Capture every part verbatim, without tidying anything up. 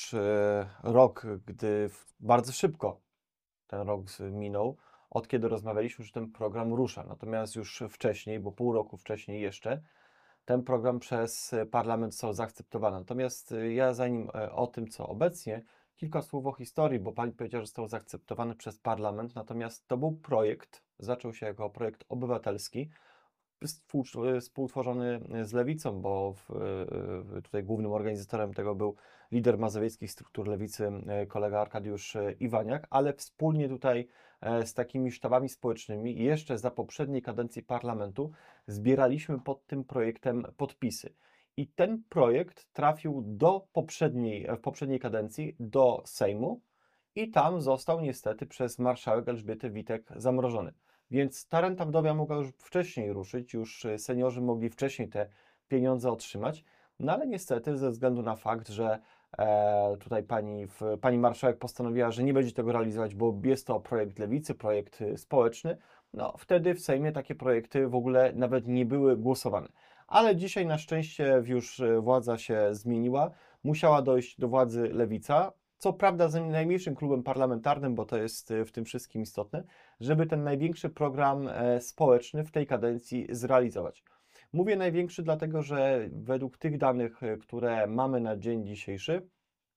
już e, rok, gdy w- bardzo szybko ten rok z- minął, od kiedy rozmawialiśmy, że ten program rusza. Natomiast już wcześniej, bo pół roku wcześniej jeszcze, ten program przez e, parlament został zaakceptowany. Natomiast e, ja zanim e, o tym, co obecnie, kilka słów o historii, bo pani powiedziała, że został zaakceptowany przez parlament, natomiast to był projekt, zaczął się jako projekt obywatelski, współ- współtworzony z Lewicą, bo w, w- tutaj głównym organizatorem tego był lider mazowieckich struktur Lewicy, e, kolega Arkadiusz e, Iwaniak, ale wspólnie tutaj e, z takimi sztabami społecznymi jeszcze za poprzedniej kadencji parlamentu zbieraliśmy pod tym projektem podpisy. I ten projekt trafił do poprzedniej, w poprzedniej kadencji do Sejmu i tam został niestety przez marszałek Elżbietę Witek zamrożony. Więc ta renta wdowia mogła już wcześniej ruszyć, już e, seniorzy mogli wcześniej te pieniądze otrzymać, no ale niestety ze względu na fakt, że e, tutaj pani, w, pani marszałek postanowiła, że nie będzie tego realizować, bo jest to projekt Lewicy, projekt e, społeczny, no wtedy w Sejmie takie projekty w ogóle nawet nie były głosowane. Ale dzisiaj na szczęście już e, władza się zmieniła, musiała dojść do władzy Lewica, co prawda z najmniejszym klubem parlamentarnym, bo to jest e, w tym wszystkim istotne, żeby ten największy program e, społeczny w tej kadencji zrealizować. Mówię największy, dlatego że według tych danych, e, które mamy na dzień dzisiejszy,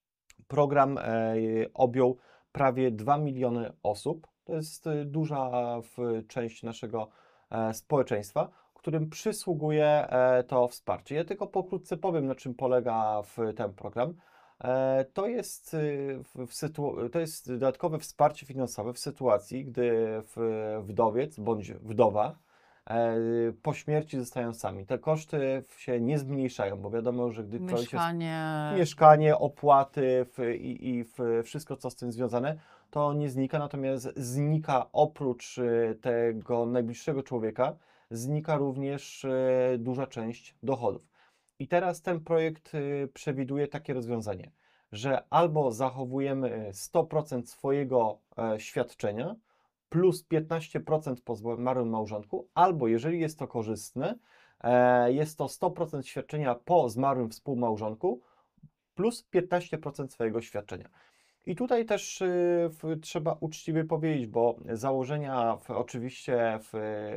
program e, objął prawie dwa miliony osób. To jest e, duża w- część naszego e, społeczeństwa, którym przysługuje e, to wsparcie. Ja tylko pokrótce powiem, na czym polega w ten program. E, To jest, y, w, w sytu... to jest dodatkowe wsparcie finansowe w sytuacji, gdy w- wdowiec bądź wdowa e, po śmierci zostają sami. Te koszty się nie zmniejszają, bo wiadomo, że gdy ktoś jest Mieszkanie. mieszkanie, opłaty w, i, i w wszystko, co z tym związane, to nie znika, natomiast znika oprócz e, tego najbliższego człowieka, znika również e, duża część dochodów. I teraz ten projekt e, przewiduje takie rozwiązanie, że albo zachowujemy sto procent swojego e, świadczenia plus piętnaście procent po zmarłym małżonku, albo jeżeli jest to korzystne, e, jest to sto procent świadczenia po zmarłym współmałżonku, plus piętnaście procent swojego świadczenia. I tutaj też y, w, trzeba uczciwie powiedzieć, bo założenia w, oczywiście w,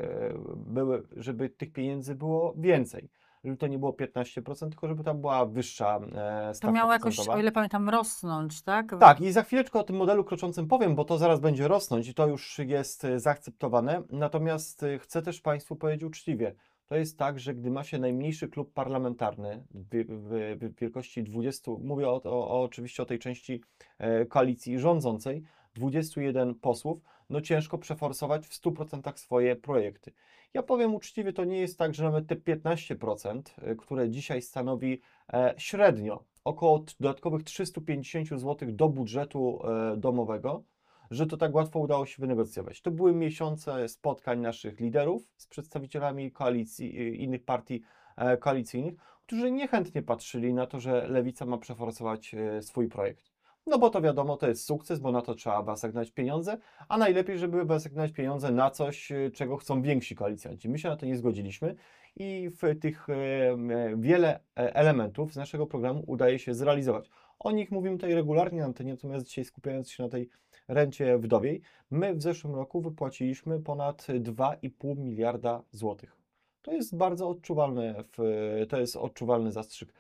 były, żeby tych pieniędzy było więcej. Żeby to nie było piętnaście procent, tylko żeby tam była wyższa e, To stawka miało jakoś, o procentowa. ile pamiętam, rosnąć, tak? Tak, i za chwileczkę o tym modelu kroczącym powiem, bo to zaraz będzie rosnąć i to już jest e, zaakceptowane. Natomiast e, chcę też Państwu powiedzieć uczciwie, to jest tak, że gdy ma się najmniejszy klub parlamentarny w, w, w wielkości dwudziestu, mówię o, o, o, oczywiście o tej części e, koalicji rządzącej, dwudziestu jeden posłów, no ciężko przeforsować w stu procentach swoje projekty. Ja powiem uczciwie, to nie jest tak, że nawet te piętnaście procent, e, które dzisiaj stanowi e, średnio około t- dodatkowych trzysta pięćdziesiąt złotych do budżetu e, domowego, że to tak łatwo udało się wynegocjować. To były miesiące spotkań naszych liderów z przedstawicielami koalicji, i innych partii e, koalicyjnych, którzy niechętnie patrzyli na to, że Lewica ma przeforsować e, swój projekt. No bo to wiadomo, to jest sukces, bo na to trzeba wyasygnać pieniądze, a najlepiej, żeby wyasygnać pieniądze na coś, e, czego chcą więksi koalicjanci. My się na to nie zgodziliśmy i w tych e, e, wiele e, elementów z naszego programu udaje się zrealizować. O nich mówimy tutaj regularnie na antenie, natomiast dzisiaj skupiając się na tej rencie wdowiej, my w zeszłym roku wypłaciliśmy ponad dwa i pół miliarda złotych. To jest bardzo odczuwalny, w, to jest odczuwalny zastrzyk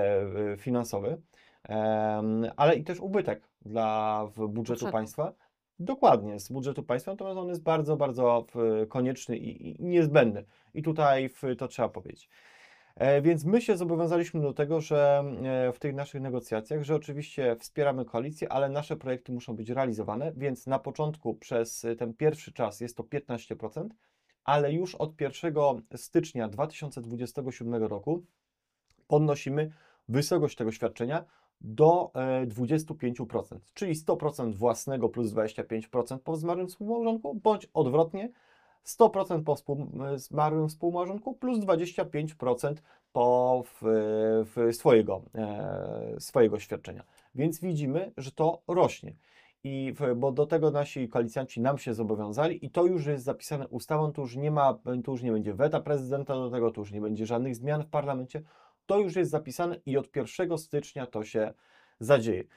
e, finansowy, em, ale i też ubytek dla w budżetu Budżetu. państwa. Dokładnie, z budżetu państwa, natomiast on jest bardzo, bardzo w, konieczny i, i niezbędny. I tutaj w, to trzeba powiedzieć. E, Więc my się zobowiązaliśmy do tego, że e, w tych naszych negocjacjach, że oczywiście wspieramy koalicję, ale nasze projekty muszą być realizowane, więc na początku przez e, ten pierwszy czas jest to piętnaście procent, ale już od pierwszego stycznia dwa tysiące dwudziestego siódmego roku podnosimy wysokość tego świadczenia do e, dwudziestu pięciu procent, czyli sto procent własnego plus dwadzieścia pięć procent po zmarłym współmałżonku, bądź odwrotnie sto procent po współ, zmarłym współmałżonku plus dwadzieścia pięć procent po w, w swojego, e, swojego świadczenia. Więc widzimy, że to rośnie. I w, bo do tego nasi koalicjanci nam się zobowiązali i to już jest zapisane ustawą, to już nie ma, to już nie będzie weta prezydenta do tego, to już nie będzie żadnych zmian w parlamencie, to już jest zapisane i od pierwszego stycznia to się zadzieje.